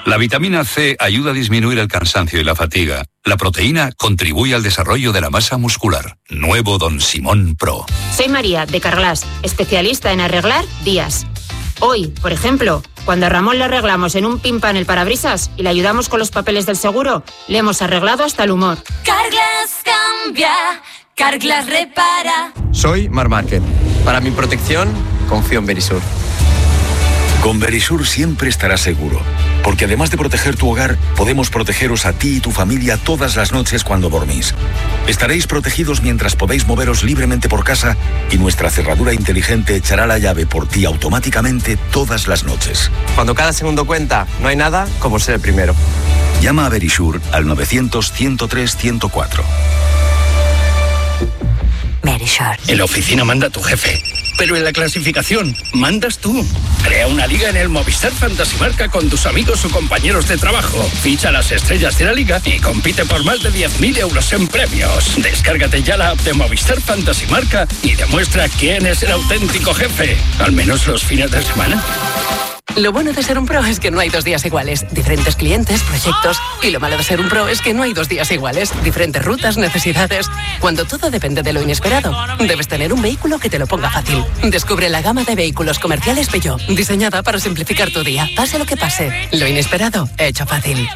La vitamina C ayuda a disminuir el cansancio y la fatiga. La proteína contribuye al desarrollo de la masa muscular. Nuevo Don Simón Pro. Soy María, de Carglass, especialista en arreglar días. Hoy, por ejemplo, cuando a Ramón le arreglamos en un pimpan el parabrisas y le ayudamos con los papeles del seguro, le hemos arreglado hasta el humor. Carglass cambia, Carglass repara. Soy Marc Márquez. Para mi protección, confío en Verisur. Con Verisur siempre estarás seguro, porque además de proteger tu hogar, podemos protegeros a ti y tu familia todas las noches cuando dormís. Estaréis protegidos mientras podéis moveros libremente por casa y nuestra cerradura inteligente echará la llave por ti automáticamente todas las noches. Cuando cada segundo cuenta, no hay nada como ser el primero. Llama a Verisur al 900-103-104. Verisur. En la oficina manda tu jefe, pero en la clasificación mandas tú. Crea una liga en el Movistar Fantasy Marca con tus amigos o compañeros de trabajo. Ficha las estrellas de la liga y compite por más de 10.000 euros en premios. Descárgate ya la app de Movistar Fantasy Marca y demuestra quién es el auténtico jefe, al menos los fines de semana. Lo bueno de ser un pro es que no hay 2 días iguales. Diferentes clientes, proyectos. Y lo malo de ser un pro es que no hay 2 días iguales. Diferentes rutas, necesidades. Cuando todo depende de lo inesperado, debes tener un vehículo que te lo ponga fácil. Descubre la gama de vehículos comerciales Peugeot, diseñada para simplificar tu día. Pase lo que pase, lo inesperado, hecho fácil.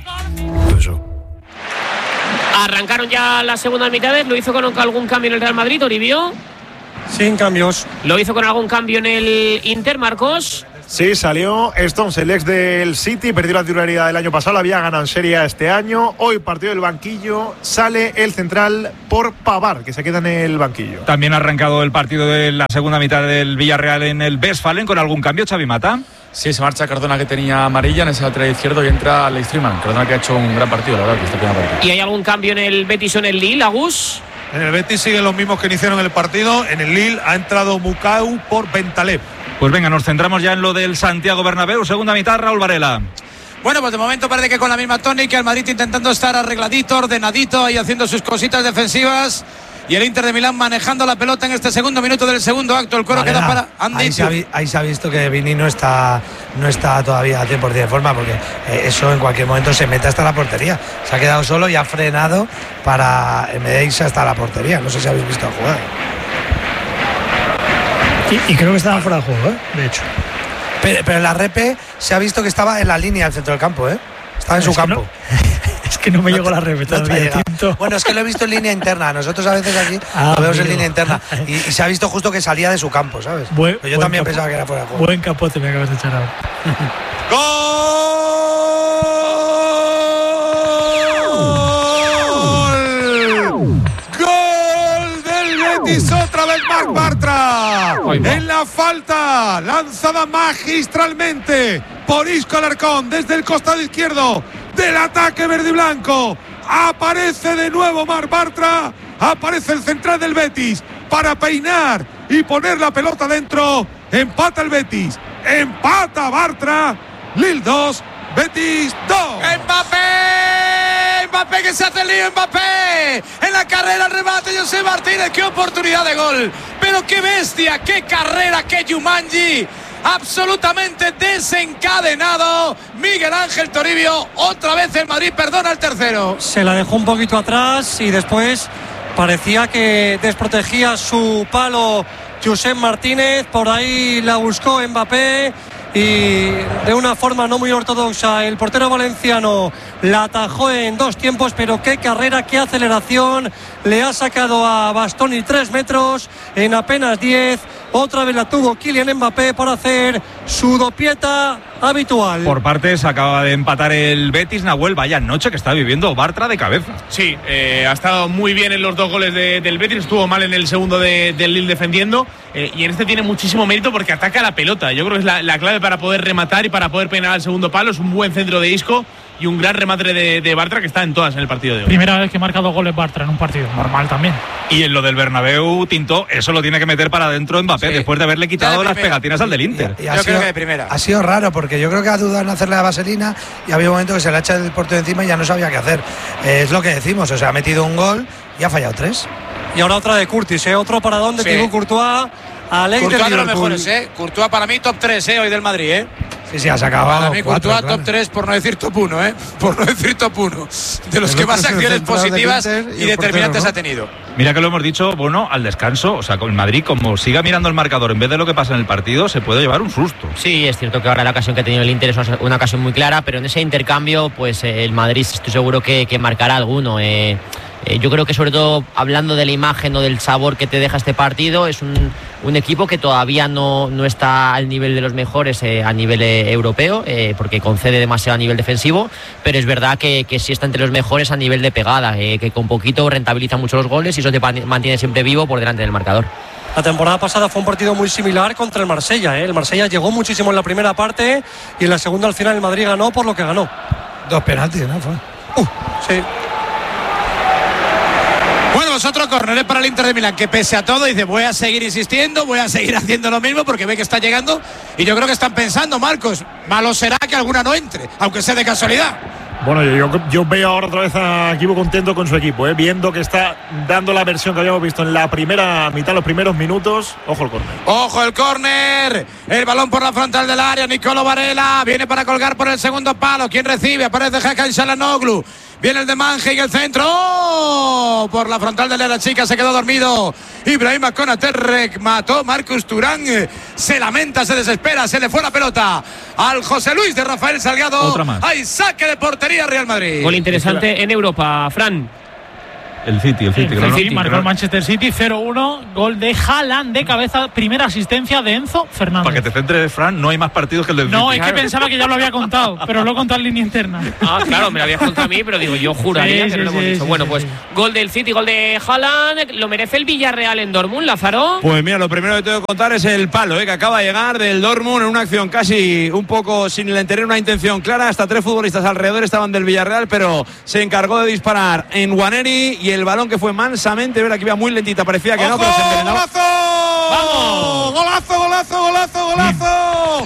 Arrancaron ya las segundas mitades. Lo hizo con algún cambio en el Real Madrid, Toribio. Sin cambios. Lo hizo con algún cambio en el Inter, Marcos. Sí, salió Stones, el ex del City, perdió la titularidad del año pasado, había ganado en Serie este año. Hoy partido del banquillo, sale el central por Pavard, que se queda en el banquillo. También ha arrancado el partido de la segunda mitad del Villarreal en el Westfalen con algún cambio, Xavi Mata. Sí, se marcha Cardona, que tenía amarilla en ese lateral izquierdo, y entra Alex Freeman. Cardona, que ha hecho un gran partido, la verdad, que está primera parte. ¿Y hay algún cambio en el Betis o en el Lille, Agus? En el Betis siguen los mismos que iniciaron el partido. En el Lille ha entrado Mukau por Bentaleb. Pues venga, nos centramos ya en lo del Santiago Bernabéu. Segunda mitad, Raúl Varela. Bueno, pues de momento parece que con la misma tónica, el Madrid intentando estar arregladito, ordenadito y haciendo sus cositas defensivas. Y el Inter de Milán manejando la pelota en este segundo minuto del segundo acto. El coro queda para Andy. Ahí se ha visto que Vini no está todavía a 100% de forma, porque eso en cualquier momento se mete hasta la portería. Se ha quedado solo y ha frenado para irse hasta la portería. No sé si habéis visto la jugada. Y creo que estaba fuera de juego, de hecho. Pero en la repe se ha visto que estaba en la línea del centro del campo, Estaba en su campo. Es que no me llegó la repe todavía. Bueno, es que lo he visto en línea interna. Nosotros a veces aquí lo vemos en línea interna. Y se ha visto justo que salía de su campo, ¿sabes? Pero yo también pensaba que era fuera de juego. Buen capote me acabas de echar ahora. ¡Gol del Betis! Otra vez Marc Bartra. En la falta, lanzada magistralmente por Isco Alarcón desde el costado izquierdo del ataque verde y blanco. Aparece de nuevo Marc Bartra. Aparece el central del Betis para peinar y poner la pelota dentro. Empata el Betis. Empata Bartra. Lille 2, Betis 2. Mbappé que se hace el lío, Mbappé en la carrera, remate José Martínez, qué oportunidad de gol, pero qué bestia, qué carrera, qué Jumanji, absolutamente desencadenado Miguel Ángel Toribio. Otra vez el Madrid perdona el tercero. Se la dejó un poquito atrás y después parecía que desprotegía su palo José Martínez, por ahí la buscó Mbappé y de una forma no muy ortodoxa el portero valenciano la atajó en 2 tiempos, pero qué carrera, qué aceleración, le ha sacado a Bastoni 3 metros en apenas 10. Otra vez la tuvo Kylian Mbappé para hacer su dopieta habitual. Por partes, acaba de empatar el Betis. Nahuel, vaya noche que está viviendo Bartra de cabeza. Sí, ha estado muy bien en los 2 goles del Betis, estuvo mal en el segundo del Lille defendiendo, y en este tiene muchísimo mérito porque ataca la pelota. Yo creo que es la clave para poder rematar y para poder peinar al segundo palo. Es un buen centro de Isco y un gran remate de Bartra, que está en todas en el partido de hoy. Primera vez que marca 2 goles Bartra en un partido, normal también. Y en lo del Bernabéu, Tinto, eso lo tiene que meter para adentro Mbappé, sí, después de haberle quitado las pegatinas al del Inter. Yo creo que de primera. Ha sido raro, porque yo creo que ha dudado en hacerle la vaselina y había un momento que se le ha echado el portero encima y ya no sabía qué hacer. Es lo que decimos, o sea, ha metido un gol y ha fallado 3. Y ahora otra de Curtis, otro paradón de Thibaut Courtois. Courtois de los mejores, Courtois para mí top 3, hoy del Madrid, Sí, ha sacado. Para mí, 4, Courtois claro. top 3, por no decir top 1, ¿eh? Por no decir top 1. De los que más acciones positivas y determinantes ha tenido. Mira que lo hemos dicho, bueno, al descanso, o sea, con el Madrid, como siga mirando el marcador en vez de lo que pasa en el partido, se puede llevar un susto. Sí, es cierto que ahora la ocasión que ha tenido el Inter es una ocasión muy clara, pero en ese intercambio, pues el Madrid estoy seguro que marcará alguno. Yo creo que sobre todo hablando de la imagen o del sabor que te deja este partido, es un equipo que todavía no está al nivel de los mejores a nivel europeo, porque concede demasiado a nivel defensivo, pero es verdad que sí está entre los mejores a nivel de pegada, que con poquito rentabiliza mucho los goles y eso te mantiene siempre vivo por delante del marcador. La temporada pasada fue un partido muy similar contra el Marsella. El Marsella llegó muchísimo en la primera parte y en la segunda al final el Madrid ganó por lo que ganó. 2 penaltis, ¿no? Sí. Bueno, pues otro córner para el Inter de Milán, que pese a todo dice, voy a seguir insistiendo, voy a seguir haciendo lo mismo porque ve que está llegando y yo creo que están pensando, Marcos, malo será que alguna no entre, aunque sea de casualidad. Bueno, yo veo ahora otra vez a Equipo contento con su equipo, viendo que está dando la versión que habíamos visto en la primera mitad, los primeros minutos. Ojo el córner. Ojo el córner, el balón por la frontal del área, Nicolo Varela viene para colgar por el segundo palo. ¿Quién recibe? Aparece Hakan Çalhanoğlu. Viene el de Manje y el centro. ¡Oh! Por la frontal de la chica se quedó dormido. Ibrahima Konaté remató. Marcus Thuram se lamenta, se desespera, se le fue la pelota al José Luis de Rafael Salgado. Otra más. Hay saque de portería Real Madrid. Gol interesante en Europa, Fran. El City, marcó el Manchester City 0-1, gol de Haaland de cabeza, primera asistencia de Enzo Fernández. Para que te centres, Fran, no hay más partidos que el del City. No, es que pensaba que ya lo había contado, pero lo he contado en línea interna. Ah, claro, me lo habías contado a mí, pero digo, yo juraría que no lo hemos dicho. Bueno, pues gol del City, gol de Haaland, ¿lo merece el Villarreal en Dortmund, Lázaro? Pues mira, lo primero que tengo que contar es el palo que acaba de llegar del Dortmund en una acción casi un poco sin tener una intención clara. Hasta 3 futbolistas alrededor estaban del Villarreal, pero se encargó de disparar en Nwaneri y el balón que fue mansamente, ver aquí iba muy lentita, parecía que no, pero se envenenó. ¡Golazo! ¡Vamos! ¡Golazo, golazo, golazo, golazo!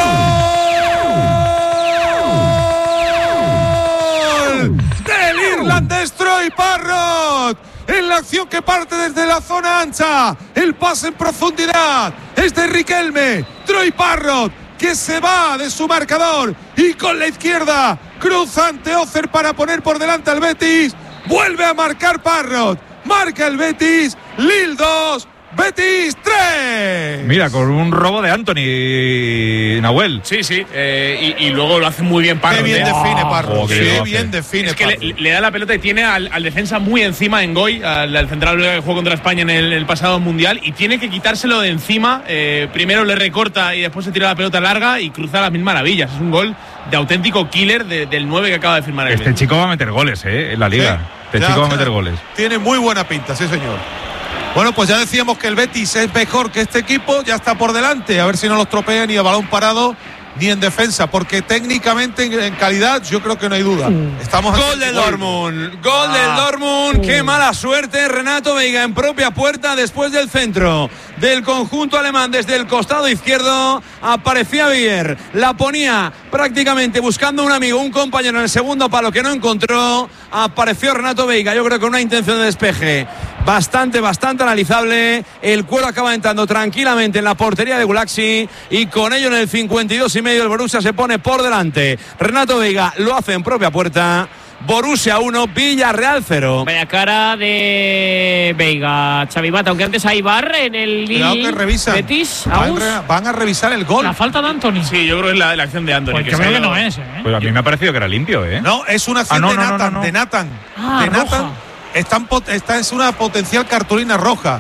¡Gol! Del irlandés Troy Parrott. En la acción que parte desde la zona ancha. El pase en profundidad. Es de Riquelme. Troy Parrott, que se va de su marcador y con la izquierda cruza ante Ocer para poner por delante al Betis. Vuelve a marcar Parrott. Marca el Betis. Lille 2, Betis 3. Mira, con un robo de Anthony Nahuel. Sí, y luego lo hace muy bien Parrott. Qué bien define Parrott. Qué bien define. Es que le da la pelota y tiene al defensa muy encima en Goy, al central que jugó contra España en el pasado mundial, y tiene que quitárselo de encima. Primero le recorta y después se tira la pelota larga y cruza las mil maravillas. Es un gol de auténtico killer del 9 que acaba de firmar el Este chico va a meter goles, en la liga. Sí, este chico va a meter goles. Tiene muy buena pinta, sí señor. Bueno, pues ya decíamos que el Betis es mejor que este equipo, ya está por delante, a ver si no los tropea ni a balón parado ni en defensa, porque técnicamente en calidad yo creo que no hay duda. Estamos Gol del Dortmund, gol del Dortmund, qué mala suerte, Renato Veiga en propia puerta después del centro del conjunto alemán desde el costado izquierdo, aparecía Bier, la ponía prácticamente buscando un amigo, un compañero en el segundo palo que no encontró, apareció Renato Veiga, yo creo que con una intención de despeje bastante analizable, el cuero acaba entrando tranquilamente en la portería de Gulaxi y con ello en el 52,5 el Borussia se pone por delante. Renato Veiga lo hace en propia puerta. Borussia 1, Villarreal 0. Vaya cara de Veiga, Xavi Mata, aunque antes hay bar en el Betis. Van a revisar el gol. La falta de Anthony. Sí, yo creo que es la acción de Anthony. Pues que veo que no es, Pues a mí me ha parecido que era limpio, No, es una acción de Nathan. Ah, de Nathan. Esta es una potencial cartulina roja.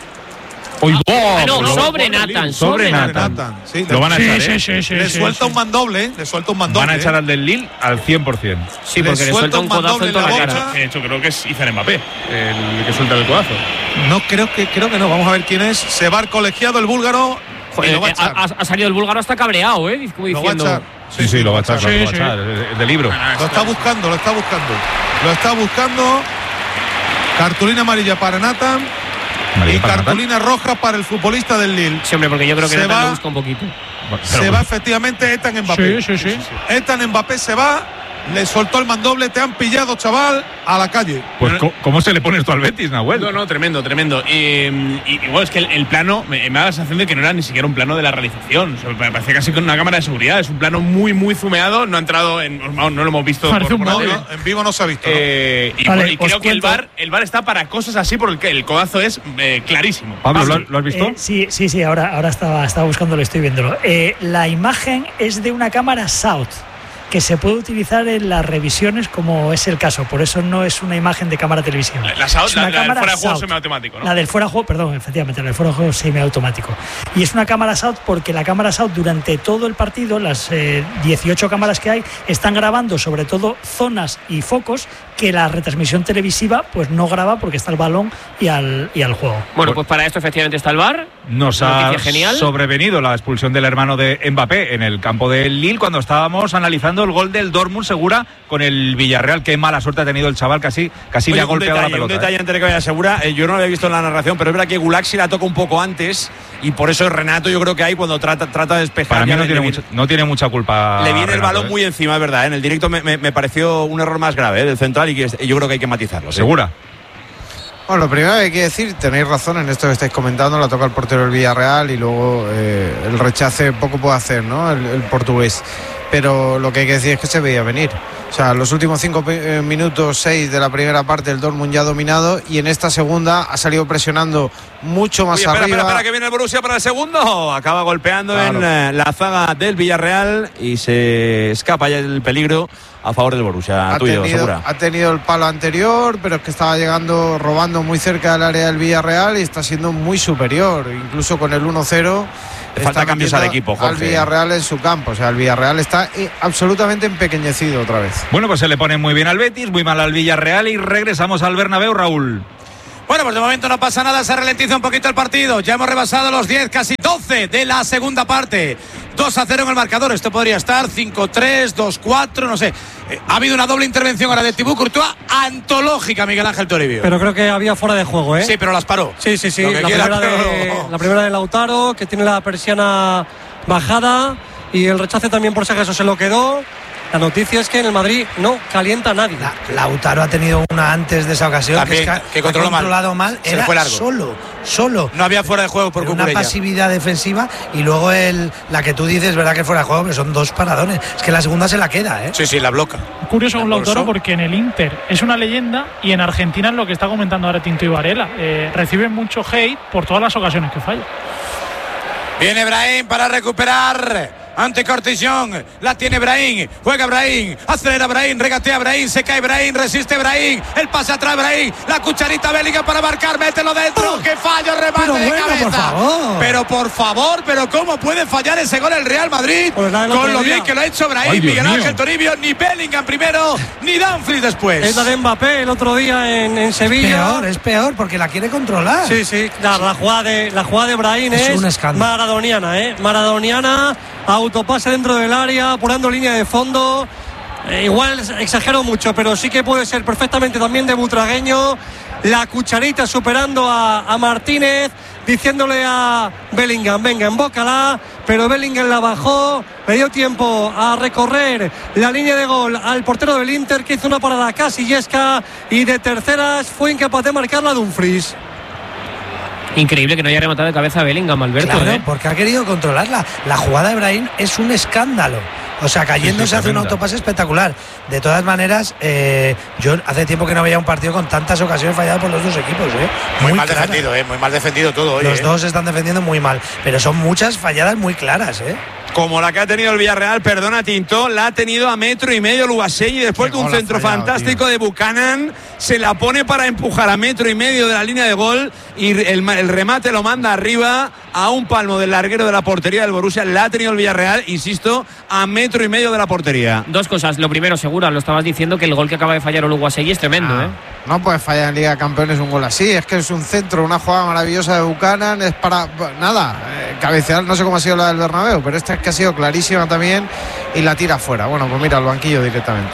Sobre Nathan. Sí, lo van a echar, le suelta un mandoble, Van a echar al del Lille al 100%. Sí, porque le suelta un codazo en toda la cara. De hecho, creo que es Izan Mbappé el que suelta el codazo. No, creo que no. Vamos a ver quién es. Se va el colegiado, el búlgaro. Joder, ha salido el búlgaro hasta cabreado, como diciendo. Lo va a echar. Sí, lo va a echar, es de libro. Lo está buscando. Cartulina amarilla para Nathan. Y cartulina roja para el futbolista del Lille. Sí, hombre, porque yo creo que Nathan lo busca un poquito. Se va efectivamente Ethan Mbappé. Sí. Ethan Mbappé se va le soltó el mandoble, te han pillado, chaval, a la calle. Pues ¿cómo se le pone esto al Betis, Nahuel? No, tremendo. Y bueno, es que el plano me da la sensación de que no era ni siquiera un plano de la realización. O sea, me parecía casi con una cámara de seguridad. Es un plano muy, muy zumeado. No ha entrado, no lo hemos visto. En vivo no se ha visto. ¿no? Y creo que el VAR está para cosas así porque el codazo es clarísimo. Pablo, ¿lo has visto? Sí, ahora estaba buscándolo, estoy viéndolo. La imagen es de una cámara South, que se puede utilizar en las revisiones como es el caso, por eso no es una imagen de cámara televisiva. La del fuera de juego semiautomático, ¿no? La del fuera de juego, perdón, efectivamente, la del fuera de juego semiautomático. Y es una cámara South porque la cámara South durante todo el partido, las 18 cámaras que hay, están grabando sobre todo zonas y focos que la retransmisión televisiva pues no graba porque está el balón y al juego. Bueno, pues para esto efectivamente está el VAR. Nos ha sobrevenido la expulsión del hermano de Mbappé en el campo del Lille cuando estábamos analizando el gol del Dortmund, Segura, con el Villarreal. Qué mala suerte ha tenido el chaval, casi le ha golpeado la pelota. Un detalle antes de que vaya Segura, yo no lo había visto en la narración, pero es verdad que Gulaxi la toca un poco antes y por eso Renato yo creo que ahí cuando trata de despejar. Para mí no tiene mucha culpa. Le viene Renato, el balón muy encima, es verdad. En el directo me pareció un error más grave del central y yo creo que hay que matizarlo. Segura. Bueno, lo primero que hay que decir, tenéis razón en esto que estáis comentando, la toca el portero del Villarreal y luego el rechace poco puede hacer, ¿no? El portugués. Pero lo que hay que decir es que se veía venir. O sea, los últimos 5 minutos, 6 de la primera parte, el Dortmund ya ha dominado y en esta segunda ha salido presionando mucho más arriba. Espera, que viene el Borussia para el segundo. Acaba golpeando en la zaga del Villarreal y se escapa ya el peligro a favor del Borussia. Ha tenido el palo anterior, pero es que estaba robando muy cerca del área del Villarreal y está siendo muy superior. Incluso con el 1-0. Falta cambios al equipo, Jorge. Al Villarreal en su campo. O sea, el Villarreal está absolutamente empequeñecido otra vez. Bueno, pues se le pone muy bien al Betis, muy mal al Villarreal y regresamos al Bernabéu, Raúl. Bueno, pues de momento no pasa nada, se ralentiza un poquito el partido. Ya hemos rebasado los 10, casi 12 de la segunda parte. 2-0 en el marcador. Esto podría estar 5-3, 2-4, no sé. Ha habido una doble intervención ahora de Thibaut Courtois antológica, Miguel Ángel Toribio. Pero creo que había fuera de juego, ¿eh? Sí, pero las paró. Sí. La primera de Lautaro, que tiene la persiana bajada, y el rechace también por si acaso se lo quedó. La noticia es que en el Madrid no calienta a nadie. Lautaro ha tenido una antes de esa ocasión también, que controlado mal. Se era fue largo. Solo. No había fuera de juego por Cucurella. Una pasividad defensiva y luego la que tú dices, verdad que fuera de juego, pero son 2 paradones. Es que la segunda se la queda, ¿eh? Sí, la bloca. Curioso con Lautaro porque en el Inter es una leyenda y en Argentina es lo que está comentando ahora Tinto y Varela. Recibe mucho hate por todas las ocasiones que falla. Viene Brahim para recuperar ante Cortillón, la tiene Brahim, juega Brahim, acelera Brahim, regatea Brahim, se cae Brahim, resiste Brahim, el pase atrás Brahim, la cucharita Bellingham para marcar, mételo dentro, que fallo, remate de cabeza. Por favor, pero ¿cómo puede fallar ese gol el Real Madrid? Con lo bien que lo ha hecho Brahim, Miguel Ángel Toribio, ni Bellingham primero, ni Dumfries después. Es la de Mbappé el otro día en Sevilla. Es peor, porque la quiere controlar. Sí, la jugada de Brahim es un escándalo. Maradoniana, autopase dentro del área, apurando línea de fondo. Igual exagero mucho, pero sí que puede ser perfectamente también de butragueño. La cucharita superando a Martínez, diciéndole a Bellingham, venga, embócala, pero Bellingham la bajó, le dio tiempo a recorrer la línea de gol al portero del Inter, que hizo una parada casi yesca, y de terceras fue incapaz de marcar la Dumfries. Increíble que no haya rematado de cabeza a Bellingham, Alberto. Claro, porque ha querido controlarla. La jugada de Brahim es un escándalo. O sea, cayendo se hace un autopase espectacular. De todas maneras, yo hace tiempo que no veía un partido con tantas ocasiones falladas por los dos equipos. Muy mal defendido, muy mal defendido todo hoy. Los dos están defendiendo muy mal, pero son muchas falladas muy claras, Como la que ha tenido el Villarreal, perdona Tinto, la ha tenido a 1,5 metros Luaselli después de un centro fantástico de Buchanan, se la pone para empujar a 1,5 metros de la línea de gol y el remate lo manda arriba a un palmo del larguero de la portería del Borussia. La ha tenido el Villarreal, insisto, a 1,5 metros de la portería. Dos cosas, lo primero, seguro, lo estabas diciendo, que el gol que acaba de fallar Oluwaseyi es tremendo, No puedes fallar en Liga de Campeones un gol así, es que es un centro, una jugada maravillosa de Buchanan, es para cabecear, no sé cómo ha sido la del Bernabéu, pero esta es que ha sido clarísima también y la tira fuera. Bueno, pues mira, al banquillo directamente.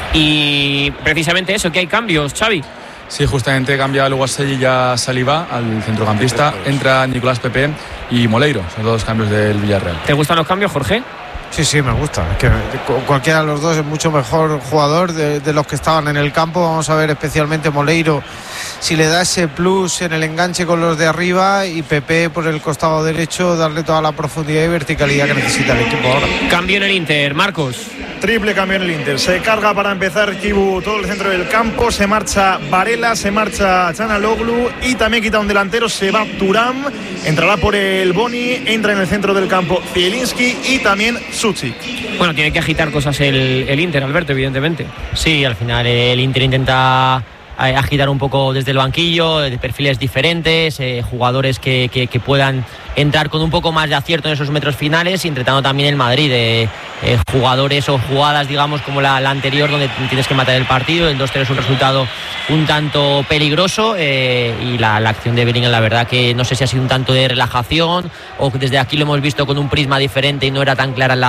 Y precisamente eso, que hay cambios, Xavi. Sí, justamente cambia Luaselli y ya Saliba al centrocampista, entra Nicolás Pepe y Moleiro, son 2 cambios del Villarreal. ¿Te gustan los cambios, Jorge? Sí, me gusta. Es que cualquiera de los dos es mucho mejor jugador de los que estaban en el campo. Vamos a ver especialmente Moleiro si le da ese plus en el enganche con los de arriba, y Pepe por el costado derecho darle toda la profundidad y verticalidad que necesita el equipo ahora. Cambio en el Inter, Marcos. Triple cambio en el Inter. Se carga para empezar Kibu todo el centro del campo. Se marcha Varela, se marcha Çalhanoğlu y también quita un delantero. Se va Thuram. Entrará por el Boni. Entra en el centro del campo Zielinski y también Suchik. Bueno, tiene que agitar cosas el Inter, Alberto, evidentemente. Sí, al final el Inter intenta agitar un poco desde el banquillo, de perfiles diferentes, jugadores que puedan entrar con un poco más de acierto en esos metros finales, y intentando también el Madrid, jugadores o jugadas, digamos, como la anterior, donde tienes que matar el partido. El 2-3 es un resultado un tanto peligroso, y la acción de Bellingham, la verdad que no sé si ha sido un tanto de relajación o desde aquí lo hemos visto con un prisma diferente y no era tan clara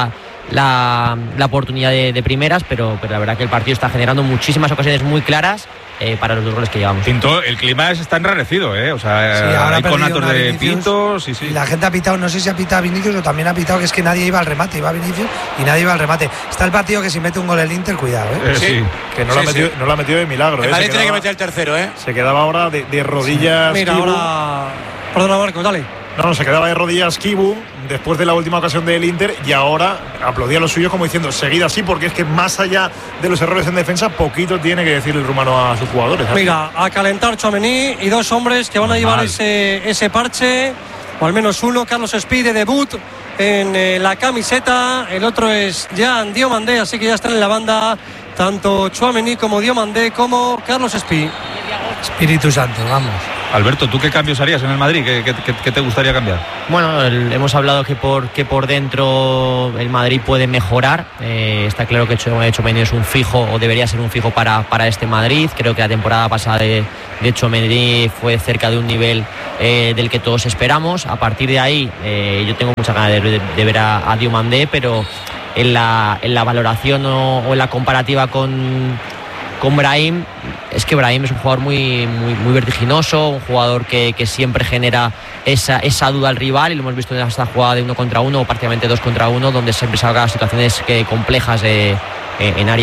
la oportunidad de primeras, pero la verdad que el partido está generando muchísimas ocasiones muy claras para los 2 goles que llevamos. Tinto, el clima está enrarecido, o sea, sí, ahora hay conatos de Vinicius, pintos. Sí. Y la gente ha pitado, no sé si ha pitado a Vinicius o también ha pitado que es que nadie iba al remate, iba a Vinicius y nadie iba al remate. Está el partido que si mete un gol el Inter, cuidado, sí. Que no lo ha metido de milagro. El Madrid tiene que meter el tercero, Se quedaba ahora de rodillas. Mira, Kibu. ahora. Perdona, Marcos, dale. No, se quedaba de rodillas Kibu después de la última ocasión del Inter, y ahora aplaudía a los suyos como diciendo seguid así, porque es que más allá de los errores en defensa, poquito tiene que decir el rumano a sus jugadores. Mira, a calentar Tchouaméni y 2 hombres que van a llevar ese parche, o al menos uno, Carlos Espí de debut en la camiseta, el otro es Jan Diomandé, así que ya están en la banda tanto Tchouaméni como Diomandé como Carlos Espí. Espíritu Santo, vamos. Alberto, ¿tú qué cambios harías en el Madrid? ¿Qué te gustaría cambiar? Bueno, hemos hablado que por dentro el Madrid puede mejorar. Está claro que Tchouaméni es un fijo, o debería ser un fijo para este Madrid. Creo que la temporada pasada de Tchouaméni fue cerca de un nivel del que todos esperamos. A partir de ahí, yo tengo mucha ganas de ver a Diomandé, pero en la valoración o en la comparativa con Brahim, es que Brahim es un jugador muy vertiginoso, un jugador que siempre genera esa duda al rival, y lo hemos visto en esta jugada de 1 contra 1 o prácticamente 2 contra 1, donde siempre salga situaciones complejas en área.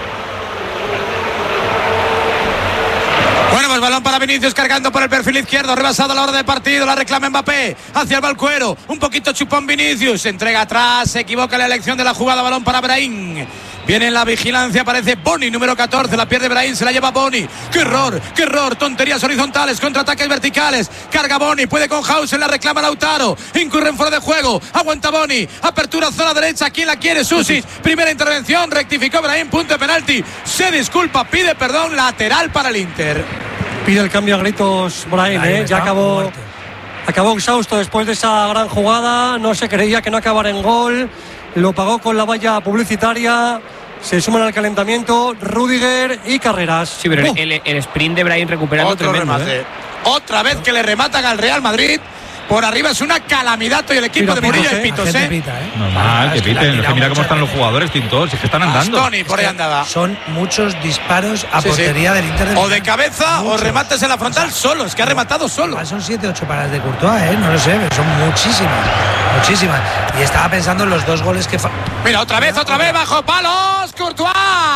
Bueno, pues balón para Vinicius, cargando por el perfil izquierdo, rebasado a la hora de partido, la reclama Mbappé, hacia el Balcuero, un poquito chupón Vinicius, se entrega atrás, se equivoca en la elección de la jugada, balón para Brahim. Viene en la vigilancia, aparece Boni, número 14, la pierde Brahim, se la lleva Boni. ¡Qué error! Tonterías horizontales, contraataques verticales. Carga Boni, puede con Hausen, la reclama Lautaro. Incurre en fuera de juego, aguanta Boni. Apertura zona derecha, ¿quién la quiere? Susic. Primera intervención, rectificó Brahim, punto de penalti. Se disculpa, pide perdón, lateral para el Inter. Pide el cambio a gritos Brahim, ya acabó exhausto después de esa gran jugada. No se creía que no acabara en gol. Lo pagó con la valla publicitaria. Se suman al calentamiento Rüdiger y Carreras. Sí, pero el sprint de Brahim recuperando otro tremendo, remate. Otra vez que le rematan al Real Madrid. Por arriba es una calamidad y el equipo de Murillo y Pitos, Normal, que piten. Es que mira cómo están los jugadores, Tinto, si es que están andando. Tony, por ahí andaba. Son muchos disparos a portería del Inter. O de cabeza o remates en la frontal solo. Es que ha rematado solo. Son 7-8 paradas de Courtois, no lo sé, son muchísimas. Y estaba pensando en los 2 goles que... Mira, otra vez, bajo palos, Courtois.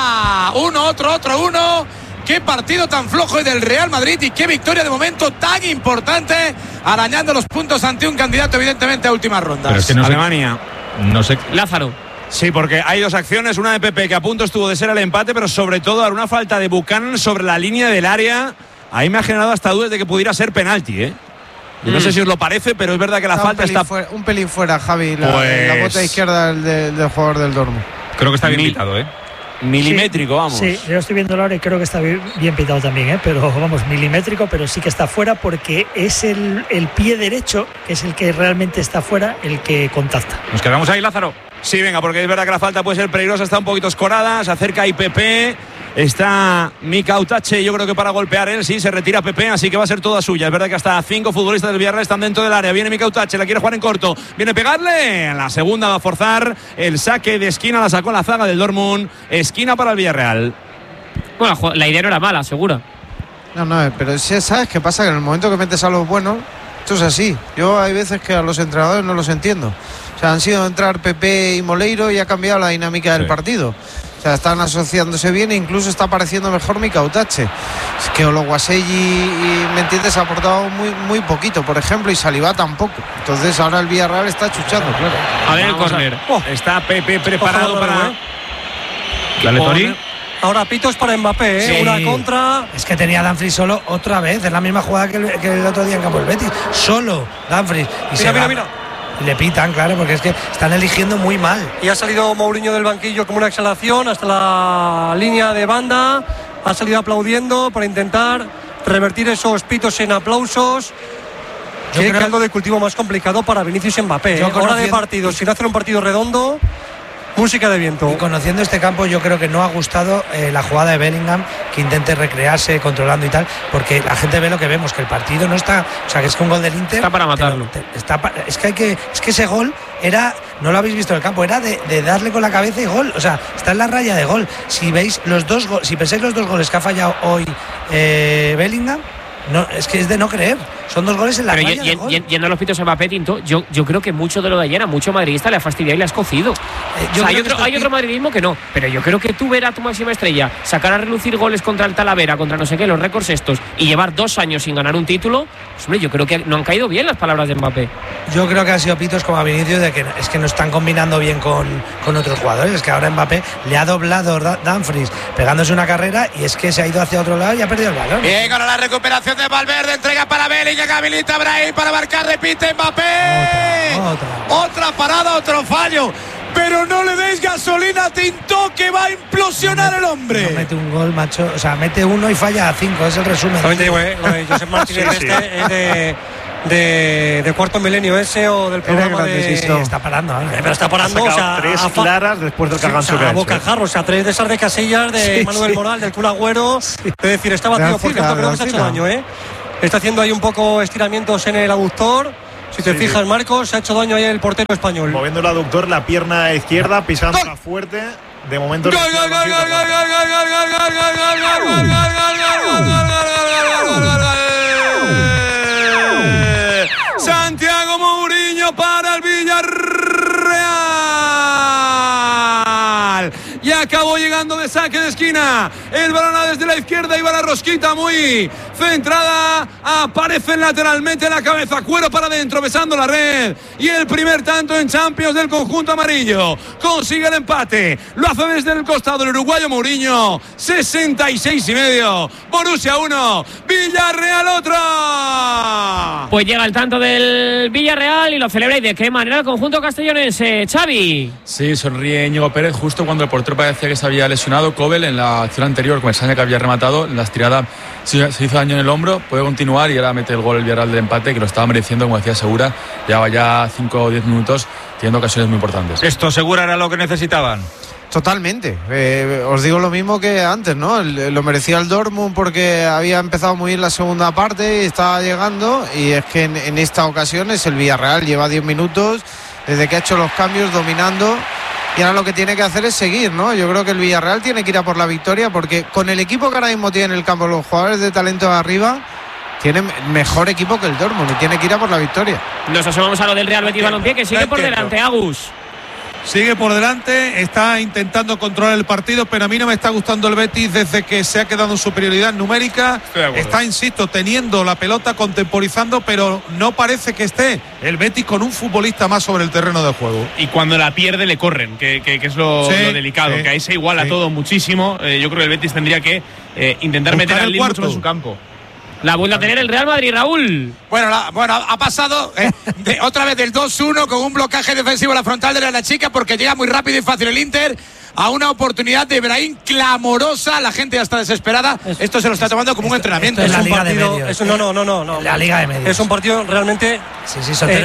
Uno. Qué partido tan flojo del Real Madrid y qué victoria de momento tan importante, arañando los puntos ante un candidato evidentemente a últimas rondas. Pero es que Alemania. No sé. Lázaro. Sí, porque hay 2 acciones, una de Pepe que a punto estuvo de ser el empate, pero sobre todo una falta de Buchanan sobre la línea del área. Ahí me ha generado hasta dudas de que pudiera ser penalti, Yo no sé si os lo parece, pero es verdad que la falta está... un pelín fuera, Javi, la bota izquierda del jugador del Dortmund. Creo que está bien pitado, milimétrico, vamos. Sí, yo estoy viendo ahora y creo que está bien pitado también, pero vamos, milimétrico, pero sí que está fuera porque es el pie derecho, que es el que realmente está fuera, el que contacta. ¿Nos quedamos ahí, Lázaro? Sí, venga, porque es verdad que la falta puede ser peligrosa, está un poquito escorada, se acerca IPP, está Mika Utache, yo creo que para golpear él, sí, se retira Pepe, así que va a ser toda suya. Es verdad que hasta 5 futbolistas del Villarreal están dentro del área, viene Mika Utache, la quiere jugar en corto, viene a pegarle, en la segunda va a forzar el saque de esquina, la sacó la zaga del Dortmund, esquina para el Villarreal. Bueno, la idea no era mala, segura. No, pero ¿sabes qué pasa? Que en el momento que metes a los buenos, Esto es así. Yo hay veces que a los entrenadores no los entiendo. O sea, han sido entrar Pepe y Moleiro y ha cambiado la dinámica del partido. O sea, están asociándose bien e incluso está pareciendo mejor Mikautache. Es que Ologuaselli, ¿me entiendes?, ha aportado muy poquito, por ejemplo, y Saliba tampoco. Entonces ahora el Villarreal está chuchando, claro. A ver el córner. Está Pepe preparado para... Dale, Tori. Ahora pitos para Mbappé, Sí. una contra. Es que tenía Dumfries solo otra vez. Es la misma jugada que el otro día en campo del Betis. Solo Dumfries. Y Mira. Y le pitan, claro, porque es que están eligiendo muy mal. Y ha salido Mourinho del banquillo como una exhalación hasta la línea de banda. Ha salido aplaudiendo para intentar revertir esos pitos en aplausos. Qué caldo de cultivo más complicado para Vinicius y Mbappé. Hora de partido, sin hacer un partido redondo. Música de viento. Y conociendo este campo, yo creo que no ha gustado la jugada de Bellingham, que intente recrearse controlando y tal, porque la gente ve lo que vemos, que el partido no está, o sea, que es que un gol del Inter está para matarlo. Es que ese gol era, no lo habéis visto en el campo, era de darle con la cabeza y gol, o sea, está en la raya de gol. Si veis los dos goles, si pensáis los dos goles que ha fallado hoy Bellingham, no, es que es de no creer. Son 2 goles en la raya de gol. Yendo a los pitos a Mbappé, Tinto, yo creo que mucho de lo de ayer a mucho madridista le ha fastidiado y le has cocido. Hay otro madridismo que no, pero yo creo que tú ver a tu máxima estrella sacar a relucir goles contra el Talavera, contra no sé qué, los récords estos, y llevar 2 años sin ganar un título, pues, hombre, yo creo que no han caído bien las palabras de Mbappé. Yo creo que han sido pitos como a Vinicius de que es que no están combinando bien con otros jugadores. Es que ahora Mbappé le ha doblado Dumfries pegándose una carrera y es que se ha ido hacia otro lado y ha perdido el balón. Bien, con la recuperación de Valverde, entrega para Bellingham, habilita Brahim para marcar, repite Mbappé. Otra parada, otro fallo. Pero no le deis gasolina a Tinto, que va a implosionar el hombre. No mete un gol, macho. O sea, mete uno y falla a 5. Es el resumen. También te digo, lo de Josep Martínez es de Cuarto Milenio ese o del programa de... Está parando ahora. Pero está parando, o sea... 3 claras después del carganzo que ha a hecho. bocajarro, o sea, 3 de esas de Casillas, de Manuel Moral, del Kun Agüero. Es decir, está batido, por cierto, creo que se ha hecho daño, Está haciendo ahí un poco estiramientos en el aductor. Si te fijas, Marcos, se ha hecho daño ahí el portero español. Moviendo el aductor, la pierna izquierda, pisándola fuerte. De momento. Santiago Mourinho para el Villarreal. Y acabó llegando de saque de esquina. El balón desde la izquierda, iba la rosquita muy centrada. Aparece lateralmente la cabeza. Cuero para adentro, besando la red. Y el primer tanto en Champions del conjunto amarillo. Consigue el empate. Lo hace desde el costado el uruguayo Mourinho. 66,5. Borussia 1. Villarreal otra. Pues llega el tanto del Villarreal y lo celebra. ¿Y de qué manera el conjunto castellonense, Xavi? Sí, sonríe Íñigo Pérez justo cuando el portero parecía que se había lesionado. Kobel en la acción anterior con el Saña que había rematado, en la estirada se hizo daño en el hombro, puede continuar y ahora mete el gol el Villarreal del empate, que lo estaba mereciendo, como decía Segura. Llevaba ya 5 o 10 minutos teniendo ocasiones muy importantes. ¿Esto Segura era lo que necesitaban? Totalmente. Os digo lo mismo que antes, ¿no? Lo merecía el Dortmund porque había empezado muy bien la segunda parte y estaba llegando, y es que en esta ocasión es el Villarreal, lleva 10 minutos desde que ha hecho los cambios dominando. Y ahora lo que tiene que hacer es seguir, ¿no? Yo creo que el Villarreal tiene que ir a por la victoria, porque con el equipo que ahora mismo tiene en el campo, los jugadores de talento de arriba, tiene mejor equipo que el Dortmund y tiene que ir a por la victoria. Nos asomamos a lo del Real Betis Balompié, que sigue por delante, Agus. Sigue por delante, está intentando controlar el partido, pero a mí no me está gustando el Betis desde que se ha quedado en superioridad numérica. Está, insisto, teniendo la pelota, contemporizando, pero no parece que esté el Betis con un futbolista más sobre el terreno de juego. Y cuando la pierde le corren, que es lo delicado, que ahí se iguala todo muchísimo. Yo creo que el Betis tendría que intentar meter al Lille mucho en su campo. La vuelve a tener el Real Madrid, Raúl. Bueno, ha pasado otra vez del 2-1 con un blocaje defensivo a la frontal de la chica, porque llega muy rápido y fácil el Inter a una oportunidad de Brahim clamorosa. La gente ya está desesperada. Esto se lo está tomando como un entrenamiento. Es un la Liga partido, de Medios. No. La Liga de Medios. Es un partido realmente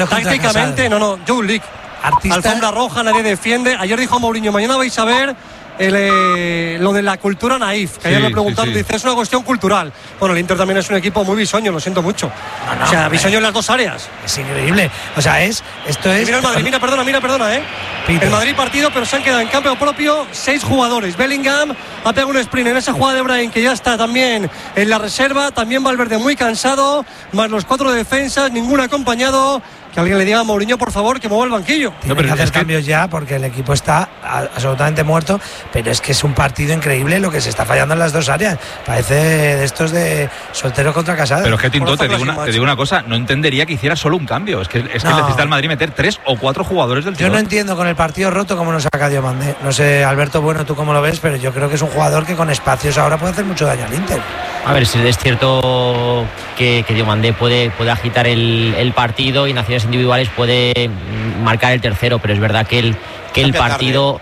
tácticamente, Joe League. Artista. Alfombra roja, nadie defiende. Ayer dijo Mourinho, mañana vais a ver lo de la cultura naif, que ayer lo preguntaron, dice, es una cuestión cultural. Bueno, el Inter también es un equipo muy bisoño, lo siento mucho. O sea, bisoño en las dos áreas. Es increíble. O sea, esto es. Mira el Madrid, mira, perdona, El Madrid partido, pero se han quedado en campo propio 6 jugadores. Bellingham ha pegado un sprint en esa jugada de Brahim, que ya está también en la reserva. También Valverde muy cansado, más los 4 defensas, ningún acompañado. Que alguien le diga a Mourinho, por favor, que mueva el banquillo. Tiene que hacer cambios ya, porque el equipo está absolutamente muerto, pero es que es un partido increíble lo que se está fallando en las dos áreas. Parece de estos de soltero contra casado. Pero es que, Tinto, te digo una cosa, no entendería que hiciera solo un cambio. Es que necesita el Madrid meter 3 o 4 jugadores del Yo no entiendo con el partido roto cómo nos saca Diomandé. No sé, Alberto, bueno, tú cómo lo ves, pero yo creo que es un jugador que con espacios ahora puede hacer mucho daño al Inter. A ver, si es cierto que Diomandé puede agitar el partido y en acciones individuales puede marcar el tercero, pero es verdad que el partido,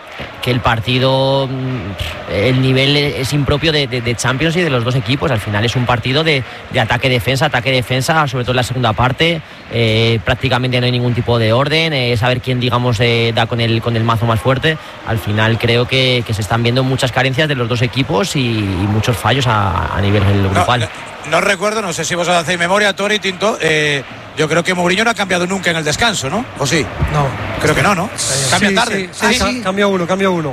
el nivel es impropio de Champions y de los dos equipos. Al final es un partido de ataque-defensa, sobre todo en la segunda parte. Prácticamente no hay ningún tipo de orden, saber quién, digamos, da con el mazo más fuerte. Al final creo que se están viendo muchas carencias de los dos equipos y muchos fallos a nivel grupal. No recuerdo, no sé si vos hacéis memoria, Tori, Tinto. Yo creo que Mourinho no ha cambiado nunca en el descanso, ¿no? ¿O sí? No. Creo que no. Cambia tarde. Sí. Cambió uno.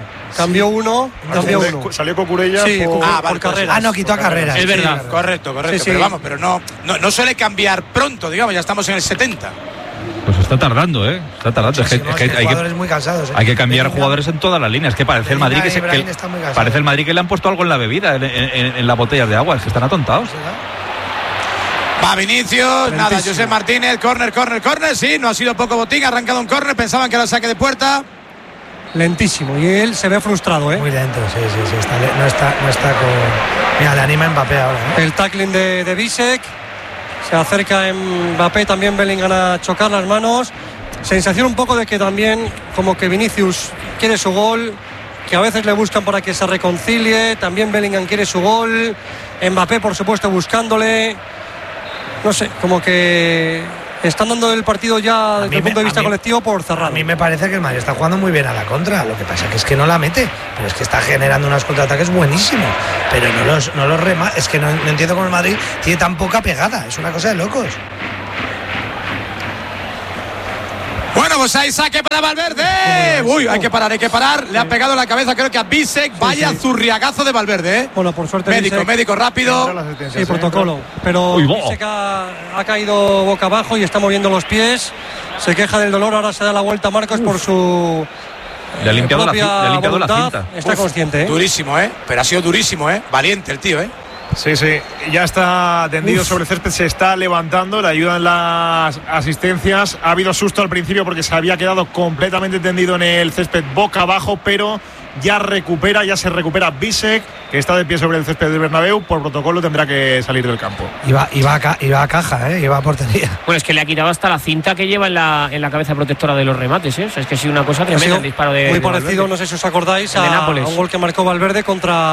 Salió Cucurella por carrera. No, quitó a Carreras. Es verdad. Correcto. Pero no suele cambiar pronto, digamos, ya estamos en el 70. Pues está tardando, Está tardando. Es que hay jugadores muy cansados. Hay que cambiar jugadores en todas las líneas. Que parece el Madrid parece el Madrid que le han puesto algo en la bebida, en las botellas de agua. Es que están atontados. Va Vinicius, nada, Josep Martínez, córner, sí, no ha sido poco botín, ha arrancado un córner, pensaban que era el saque de puerta. Lentísimo, y él se ve frustrado, Muy lento, sí, no está con... Mira, le anima a Mbappé ahora, El tackling de Bisek, se acerca Mbappé, también Bellingham a chocar las manos. Sensación un poco de que también, como que Vinicius quiere su gol, que a veces le buscan para que se reconcilie, también Bellingham quiere su gol, Mbappé por supuesto buscándole. No sé, como que están dando el partido ya desde el punto de vista colectivo por cerrado. A mí me parece que el Madrid está jugando muy bien a la contra. Lo que pasa es que no la mete, pero es que está generando unos contraataques buenísimos. Pero no los remata. Es que no entiendo cómo el Madrid tiene tan poca pegada. Es una cosa de locos. Bueno, pues hay saque para Valverde. Uy, hay que parar. Le ha pegado en la cabeza, creo que a Bisek. Vaya zurriagazo de Valverde, Bueno, por suerte. Médico rápido. Sí, protocolo. Pero Bisek ha caído boca abajo y está moviendo los pies. Se queja del dolor. Ahora se da la vuelta Marcos por su. Le ha limpiado la cinta. Está consciente, Durísimo, Pero ha sido durísimo, Valiente el tío, Sí, ya está tendido sobre el césped, se está levantando, le ayudan las asistencias. Ha habido susto al principio porque se había quedado completamente tendido en el césped boca abajo, pero ya se recupera Bisek, que está de pie sobre el césped del Bernabéu. Por protocolo tendrá que salir del campo. Iba a caja, iba a portería. Bueno, es que le ha quitado hasta la cinta que lleva en la cabeza protectora de los remates, O sea, es que ha sido una cosa tremenda el disparo de. Muy parecido, no sé si os acordáis, a un gol que marcó Valverde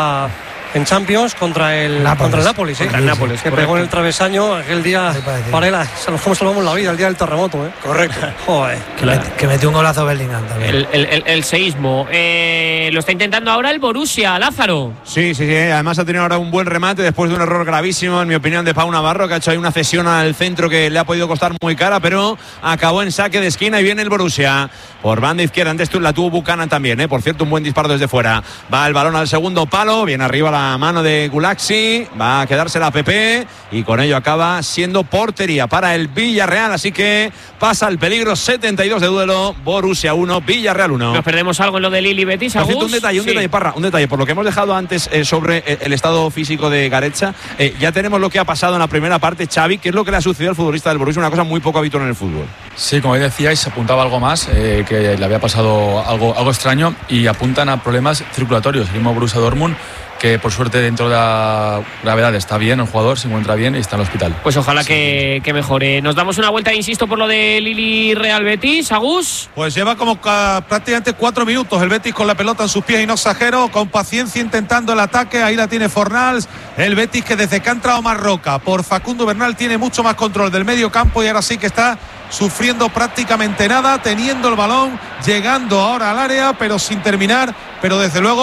en Champions contra el Nápoles, que pegó en el travesaño aquel día. Para él, cómo salvamos la vida el día del terremoto, Correcto. Joder. Que metió un golazo Bellingham también. El seísmo. Lo está intentando ahora el Borussia, Lázaro. Sí. Además ha tenido ahora un buen remate después de un error gravísimo, en mi opinión, de Pau Navarro, que ha hecho ahí una cesión al centro que le ha podido costar muy cara, pero acabó en saque de esquina y viene el Borussia. Por banda izquierda, antes la tuvo Buchanan también, Por cierto, un buen disparo desde fuera. Va el balón al segundo palo, viene arriba la mano de Gulaxi, va a quedarse la PP y con ello acaba siendo portería para el Villarreal, así que pasa el peligro. 72 de duelo, Borussia 1, Villarreal 1. ¿Nos perdemos algo en lo de Lili Betis? Por cierto, un detalle, Parra, por lo que hemos dejado antes sobre el estado físico de Garecha, ya tenemos lo que ha pasado en la primera parte. Xavi, ¿qué es lo que le ha sucedido al futbolista del Borussia? Una cosa muy poco habitual en el fútbol. Sí, como decíais, se apuntaba algo más, que le había pasado algo extraño, y apuntan a problemas circulatorios. El mismo Borussia Dortmund, que por suerte dentro de la gravedad está bien, el jugador se encuentra bien y está en el hospital. Pues ojalá que mejore. Nos damos una vuelta, insisto, por lo de Lili Real Betis. Agus. Pues lleva como prácticamente 4 minutos el Betis con la pelota en sus pies y no exagero, con paciencia intentando el ataque. Ahí la tiene Fornals. El Betis, que desde que ha entrado Marroca por Facundo Bernal tiene mucho más control del medio campo, y ahora sí que está sufriendo prácticamente nada, teniendo el balón, llegando ahora al área, pero sin terminar. Pero desde luego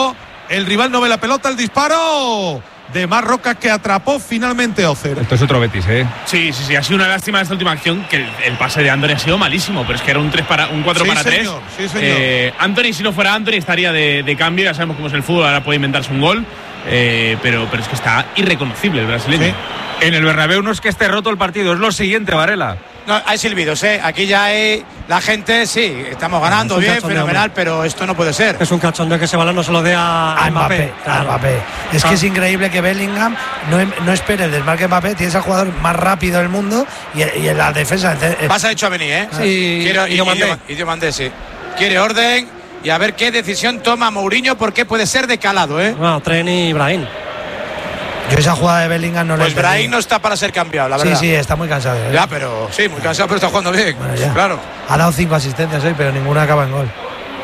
El rival no ve la pelota, el disparo de Marc Roca que atrapó finalmente Ocer. Esto es otro Betis, ¿eh? Sí. Ha sido una lástima esta última acción, que el pase de Andoni ha sido malísimo, pero es que era un 4 para 3. Sí, señor. Andoni, si no fuera Andoni, estaría de cambio. Ya sabemos cómo es el fútbol, ahora puede inventarse un gol. Pero es que está irreconocible el brasileño. En el Bernabéu no es que esté roto el partido, es lo siguiente, Varela. No, hay silbidos, aquí ya hay la gente, sí, estamos ganando bien, fenomenal, pero esto no puede ser. Es un cachondeo que ese balón no se lo dé a Mbappé. Mbappé. Es que es increíble que Bellingham no espere el desmarque de Mbappé. Tienes al jugador más rápido del mundo y en la defensa. Pasa hecho a venir, ¿eh? Sí, y Diomandé, sí. Quiere orden y a ver qué decisión toma Mourinho, porque puede ser de calado, ¿eh? No, Tren y Brahim. Yo esa jugada de Bellingham no pues Brahim no está para ser cambiado, la verdad. Sí, está muy cansado. Ya, pero sí, muy cansado, pero está jugando bien. Bueno, claro. Ha dado 5 asistencias hoy, pero ninguna acaba en gol.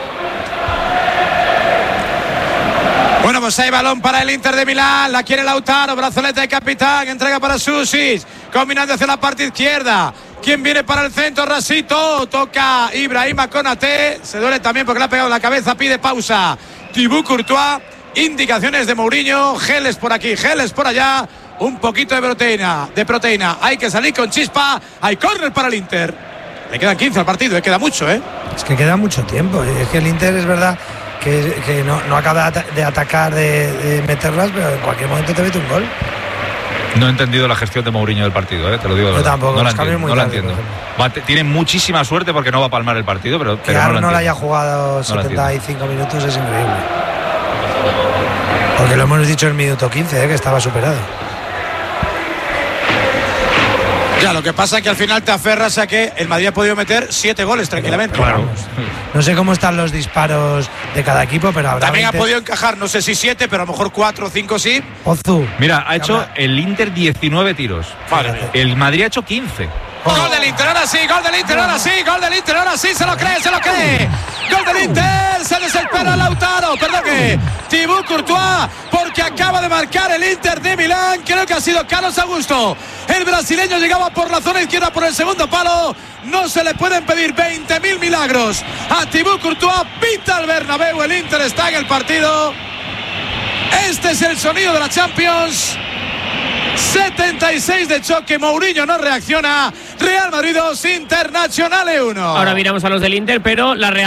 Bueno, pues hay balón para el Inter de Milán. La quiere Lautaro, brazalete de capitán. Entrega para Susic, combinando hacia la parte izquierda. ¿Quién viene para el centro? Rasito. Toca Ibrahima Konaté. Se duele también porque le ha pegado en la cabeza. Pide pausa Thibaut Courtois. Indicaciones de Mourinho. Geles por aquí, geles por allá. Un poquito de proteína. Hay que salir con chispa. Hay córner para el Inter. Le quedan 15 al partido, queda mucho, ¿eh? Es que queda mucho tiempo. Es que el Inter es verdad que no acaba de atacar, de meterlas, pero en cualquier momento te mete un gol. No he entendido la gestión de Mourinho del partido, te lo digo de verdad. Yo tampoco, no la entiendo. Tiene muchísima suerte porque no va a palmar el partido, pero que Arnold no haya jugado 75 minutos es increíble. Porque lo hemos dicho en el minuto 15, que estaba superado. Ya, lo que pasa es que al final te aferras a que el Madrid ha podido meter 7 goles tranquilamente. Claro. No sé cómo están los disparos de cada equipo, pero habrá también 20... ha podido encajar, no sé si 7, pero a lo mejor 4 o 5 sí. Ozu. Mira, ha hecho el Inter 19 tiros. Vale. El Madrid ha hecho 15. Gol del Inter, ahora sí, gol del Inter, ahora sí, gol del Inter, ahora sí, se lo cree. Gol del Inter, se desespera Lautaro, perdón que Thibaut Courtois, porque acaba de marcar el Inter de Milán, creo que ha sido Carlos Augusto. El brasileño llegaba por la zona izquierda por el segundo palo, no se le pueden pedir 20.000 milagros a Thibaut Courtois, pita el Bernabéu, el Inter está en el partido. Este es el sonido de la Champions. 76 de choque, Mourinho no reacciona. Real Madrid 2, Internazionale 1. Ahora miramos a los del Inter, pero la Real